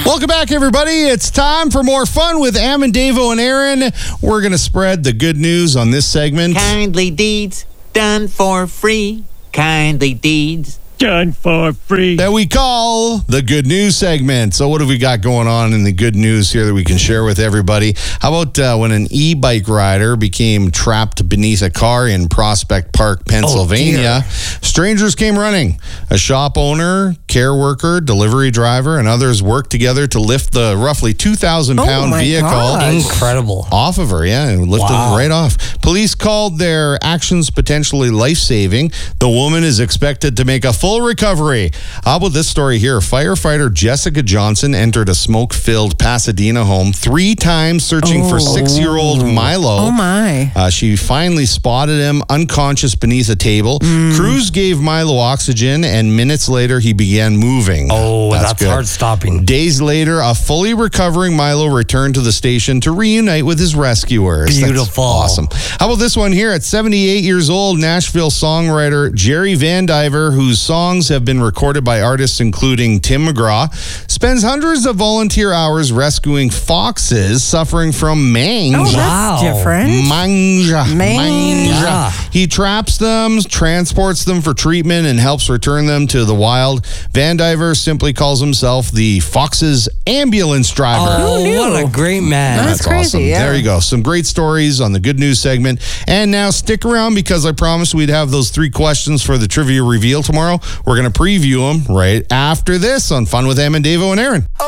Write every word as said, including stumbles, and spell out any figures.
Welcome back, everybody. It's time for more fun with Amandavo and Aaron. We're going to spread the good news on this segment. Kindly deeds done for free. Kindly deeds done for free. That we call the good news segment. So what have we got going on in the good news here that we can share with everybody? How about uh, when an e-bike rider became trapped beneath a car in Prospect Park, Pennsylvania? Oh, strangers came running. A shop owner, care worker, delivery driver, and others worked together to lift the roughly two thousand pound oh vehicle gosh. Incredible. off of her. Yeah, and lifted Wow. it right off. Police called their actions potentially life-saving. The woman is expected to make a full recovery. How about this story here? Firefighter Jessica Johnson entered a smoke-filled Pasadena home three times searching Oh. for six-year-old Milo. Oh, my. Uh, she finally spotted him unconscious beneath a table. Mm. Crews gave Milo oxygen, and minutes later, he began moving. Oh, that's, good. hard stopping. Days later, a fully recovering Milo returned to the station to reunite with his rescuers. That's Beautiful. awesome. How about this one here? At seventy-eight years old, Nashville songwriter Jerry Van Diver, whose songs have been recorded by artists including Tim McGraw, spends hundreds of volunteer hours rescuing foxes suffering from mange. Oh, that's Wow. different. Mange. Mange. Yeah. He traps them, transports them for treatment, and helps return them to the wild. Van Diver simply calls himself the Fox's ambulance driver. Oh, knew? what a great man. That's crazy, awesome. yeah. There you go. Some great stories on the good news segment. And now stick around because I promised we'd have those three questions for the trivia reveal tomorrow. We're going to preview them right after this on Fun with Amandavo and Aaron.